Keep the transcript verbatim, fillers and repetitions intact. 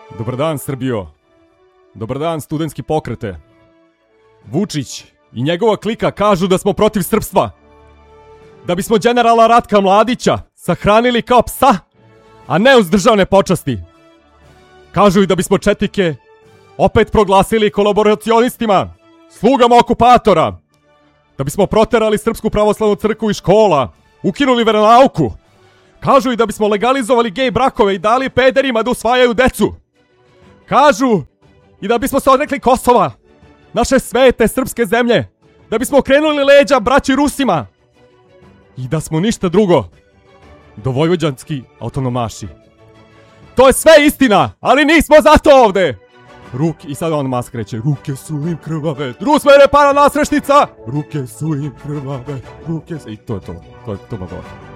Dobar dan, Srbijo. Dobar dan, studentski pokrete. Vučić i njegova klika kažu da smo protiv srpstva. Da bismo generala Ratka Mladića sahranili kao psa, a ne uz državne počasti. Kažu i da bismo četnike opet proglasili kolaboracionistima, slugama okupatora. Da bismo proterali Srpsku pravoslavnu crkvu iz škola, ukinuli veronauku. Kažu i da bismo legalizovali gej brakove i dali pederima da usvajaju decu. Kažu i da bismo se odrekli Kosova, naše svete srpske zemlje. Da bismo okrenuli leđa braći Rusima. I da smo ništa drugo do vojvođanski autonomaši. To je sve istina, ali nismo zato ovde. Ruke, i sad on mas kreće. Ruke su im krvave, drusmene para nasreštica. Ruke su im krvave, ruke su... I to je to, to je to, to, to.